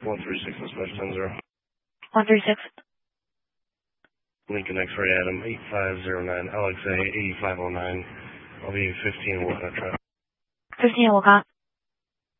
136 dispatch 10-0. 136. Lincoln X-ray Adam 8509 LXA 8509. I'll be 15 Wolcott traffic. 15 Wolcott.